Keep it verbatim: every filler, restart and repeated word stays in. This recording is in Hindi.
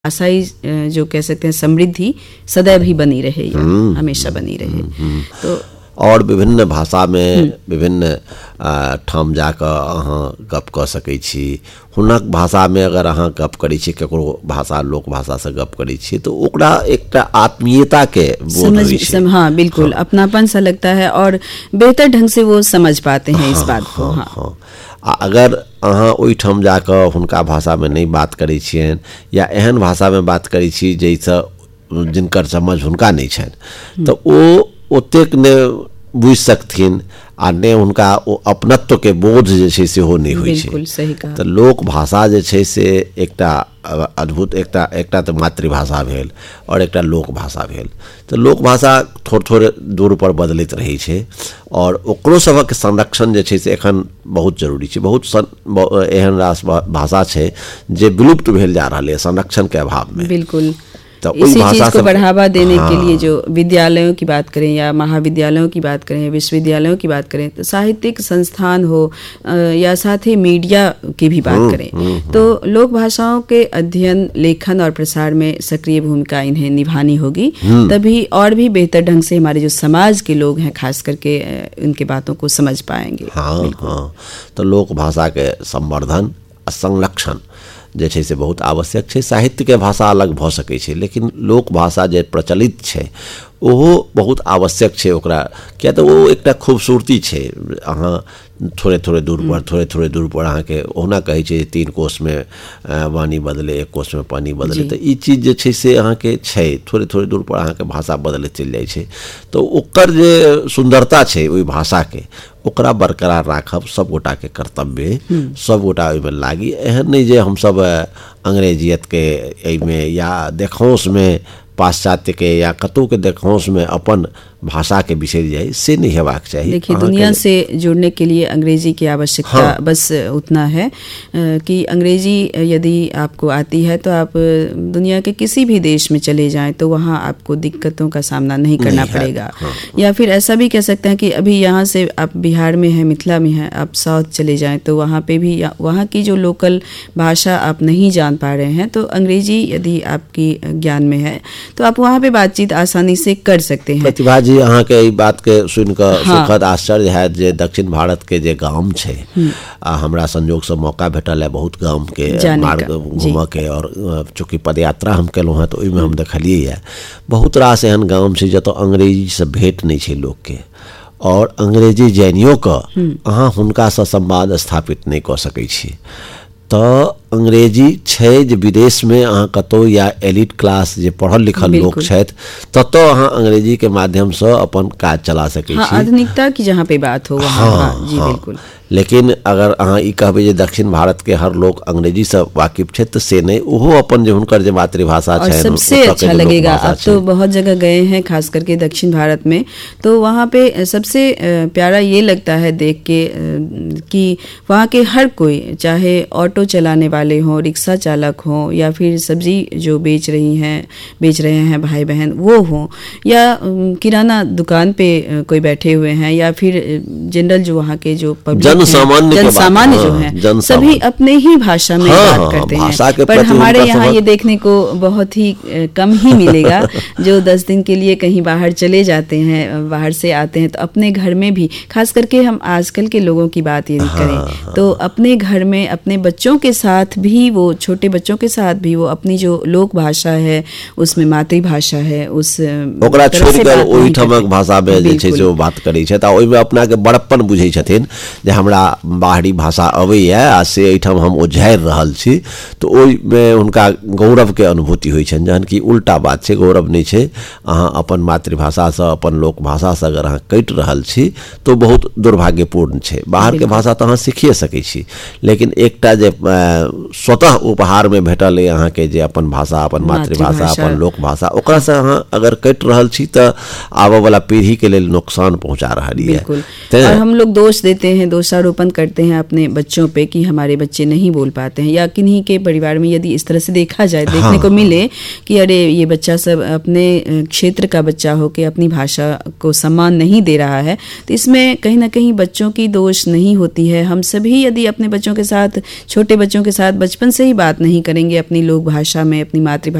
भाषा ही जो कह सकते हैं समृद्धि सदैव ही बनी रहे या हमेशा बनी रहे। तो और विभिन्न भाषा में विभिन्न ठाम जाकर अहाँ गप कऽ सकै छी। हुनक भाषा में अगर अहाँ गप करै छी, ककरो भाषा लोक भाषा से गप करै छी तो ओकरा एकटा आत्मीयता के बोध होइ छै। हाँ बिल्कुल, हाँ। अपनापन सा लगता है और बेहतर ढंग से वो समझ पाते हैं हाँ, इस बात को। हाँ, हाँ। आ अगर अहाँ ओहिठाम जाकर हुनका भाषा में नहीं बात करै छियन या एहन भाषा में बात करै छी जैसे जिनकर समझ हुनका नहीं छन तो ओ ओतेक ने बुझ सकथिन आ ने हुनका ओ अपनत्व के बोध जे छै सेहो नहीं होइ छै। बिल्कुल सही कहा। तो लोक भाषा जे छै से एकटा अद्भुत एकटा एकटा तो मातृभाषा भेल और एकटा लोक भाषा भेल। तो लोक भाषा थोड़े थोड़े दूर पर बदलैत रहै छै और ओकरो सबक संरक्षण जे छै से एखन बहुत जरूरी छै। बहुत एहन रास भाषा छै जे विलुप्त भेल जा रहल है संरक्षण के अभाव में। बिल्कुल, तो इसी चीज को बढ़ावा देने हाँ। के लिए जो विद्यालयों की बात करें या महाविद्यालयों की बात करें, विश्वविद्यालयों की बात करें, तो साहित्यिक संस्थान हो या साथ ही मीडिया की भी बात करें तो लोक भाषाओं के अध्ययन, लेखन और प्रसार में सक्रिय भूमिका इन्हें निभानी होगी। तभी और भी बेहतर ढंग से हमारे जो समाज के लोग हैं खास करके उनके बातों को समझ पाएंगे। हाँ, हाँ। तो लोक भाषा के संवर्धन संरक्षण जे छै से बहुत आवश्यक छै। साहित्य के भाषा अलग भ सकै छै लेकिन लोक भाषा जे प्रचलित छै ओहो बहुत आवश्यक छै ओकरा, किया तो वो एकटा खूबसूरती छै। अहाँ थोड़े थोड़े दूर पर थोड़े थोड़े दूर पर अहाँ के ओना कहे छै तीन कोस में वाणी बदले एक कोस में पानी बदले, तो ई चीज जे छै से अहाँ के छै थोड़े थोड़े दूर पर अहाँ के भाषा बदलैत चलि जाइ छै। तो ओकर जे सुंदरता छै ओई भाषा के ओकरा बरकरार राखब सब गोटा के कर्तव्य, सब गोटा ओइमे लागी। एहन नहीं जे हम सब अंग्रेजियत के एमे या देखौंस में पाश्चात्य के या कतौ के देखौंस में अपन भाषा के बिसर जाए, से नहीं हेबाक चाहिए। देखिए, दुनिया से जुड़ने के लिए अंग्रेजी की आवश्यकता हाँ। बस उतना है कि अंग्रेजी यदि आपको आती है तो आप दुनिया के किसी भी देश में चले जाएं तो वहाँ आपको दिक्कतों का सामना नहीं करना नहीं पड़ेगा। हाँ। या फिर ऐसा भी कह सकते हैं कि अभी यहाँ से आप बिहार में हैं, मिथिला में हैं, आप साउथ चले जाएं तो वहाँ पे भी वहाँ की जो लोकल भाषा आप नहीं जान पा रहे हैं तो अंग्रेजी यदि आपकी ज्ञान में है तो आप वहाँ पे बातचीत आसानी से कर सकते हैं। प्रतिभा जी, अहाँ के ई बात के सुन कर हाँ। सुखद आश्चर्य है जे दक्षिण भारत के जे गाम छै, हमरा संयोग से मौका भेटल है बहुत गाम के मार्ग घूमऽ के और चूँकि पदयात्रा हम केलहुँ हैं तो ओहिमे हम देखलियै है बहुत रास एहन गाम छै जतऽ अंग्रेजी से भेंट नहीं छै लोक के और अंग्रेजी जानियो कऽ अहाँ हुनका से संवाद स्थापित नहीं कऽ सकै छी। तो अंग्रेजी छै जे विदेश में अहाँ कतौ या एलिट क्लास जे पढ़ल लिखल लोग छथि ततऽ अहाँ अंग्रेजी के माध्यम से अपन काज चला सकै छी। हाँ, आधुनिकता की जहाँ पे बात हो वहाँ हाँ, हाँ, जी हाँ। बिल्कुल। लेकिन अगर अहाँ ई कहबै जे दक्षिण भारत के हर लोग अंग्रेजी से वाकिफ छथि तो से नहीं, ओहो अपन जे हुनकर जे मातृभाषा छै सबसे अच्छा लगेगा। अब तो बहुत जगह गए हैं खास करके दक्षिण भारत में, तो वहाँ पे सबसे प्यारा ये लगता है देख के कि वहाँ के हर कोई, चाहे ऑटो चलाने वाले हों, रिक्शा चालक हों या फिर सब्जी जो बेच रही हैं बेच रहे हैं भाई बहन वो हों या किराना दुकान पे कोई बैठे हुए हैं या फिर जनरल जो वहाँ के जो जन सामान्य जन सामान्य जो हैं सभी अपने ही भाषा में हाँ, बात करते हैं। पर हमारे यहाँ ये देखने को बहुत ही कम ही मिलेगा जो दस दिन के लिए कहीं बाहर चले जाते हैं, बाहर से आते हैं तो अपने घर में भी, खास करके हम आजकल के लोगों की बात यदि करें हाँ, तो अपने घर में अपने बच्चों के साथ भी, वो छोटे बच्चों के साथ भी वो अपनी जो लोक भाषा है उसमें मातृभाषा है उस ओकरा छोड़ कर ओही ठमक भाषा में जे छै जो बात करै छै त ओइमे अपना के बड़प्पन बुझै छथिन जे हमरा बाहरी भाषा अबैया आ से एहिठाम हम ओझारि रहल छी, तो ओहिमे हुनका गौरव के अनुभूति होइ छनि। जहन कि उल्टा बात छै, गौरव नहीं छै। अहाँ अपन मातृभाषा से अपन लोक भाषा से अगर अहाँ कटि रहल छी तो बहुत दुर्भाग्यपूर्ण छै। बाहर के भाषा तो अहाँ सीखिए सकै छी लेकिन एकटा जे स्वतः उपहार में भेटल है अहाँ के जे अपन भाषा, अपन मातृभाषा, अपन लोक भाषा, ओकरा से अहाँ अगर कटि रहल छी तो आबऽ वाला पीढ़ी के लिए नुकसान पहुंचा रही है। और हम लोग दोष देते हैं, दोषारोपण करते हैं अपने बच्चों पे कि हमारे बच्चे नहीं बोल पाते हैं, या किन्हीं के परिवार में यदि इस तरह से देखा जाए, देखने हाँ, को मिले कि अरे ये बच्चा सब अपने क्षेत्र का बच्चा हो के अपनी भाषा को सम्मान नहीं दे रहा है, तो इसमें कहीं ना कहीं बच्चों की दोष नहीं होती है। हम सभी यदि अपने बच्चों के साथ, छोटे बच्चों के साथ बचपन से ही बात नहीं करेंगे अपनी लोक भाषा में, अपनी मातृभाषा